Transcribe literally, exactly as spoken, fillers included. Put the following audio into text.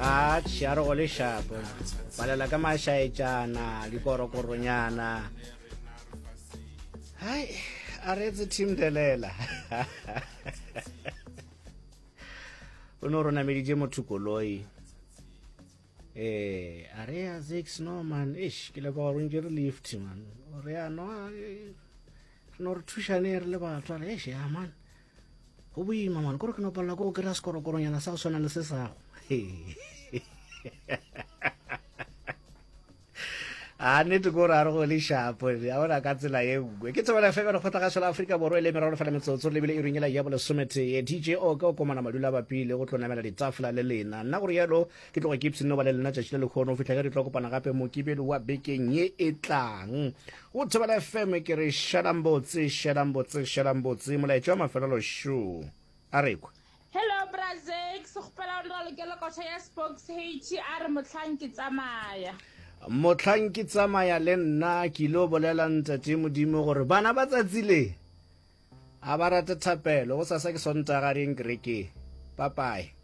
Ah, tshia re go le shapo. Balela ka mashaetjana, likorokoronyana. Hai, a re tse team delela. Ono rona medije motho koloi. Eh, a re ya six no man, ish, ke le ba re ngere lift man. Re ya no no re thushane re le batho le ish ya man. Go boima man, gore ke no palla go kera skorokoronyana sa sona le se sa go. A ne to go ra go le shapo ya bona ka tsela e ngwe ke tsela fe ba go tlhaga South Africa borwa le meraro fela metsotso le bile e ringela ya bola somete ye D J O ka go mana madula ba pile go tlonamela ditafula le lena nna gore yalo ke tlo go kipsi no ba le lena tšatši le khono fitla ga di tlo kopana gape mo kibelo wa bekeng ye e tlang go tsebela F M ke re shadambotse shadambotse shadambotse molaetša wa mafelelo show a rekwa. Hello Brazil, so gopela o le ke le kotla ya Spokes H R motlhang ke tsamaya. Motlhang ke tsamaya le nna ke lo bolela ntate modimo gore bana ba tsatsile a ba rata thapelo go sa sa ke sontaga reng kereke. Bye bye.